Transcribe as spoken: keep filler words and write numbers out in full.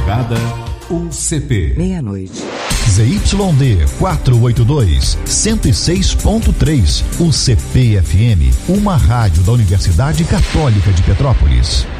Madrugada, U C P. Meia-noite. Z Y D quatrocentos e oitenta e dois, cento e seis ponto três, U C P F M, uma rádio da Universidade Católica de Petrópolis.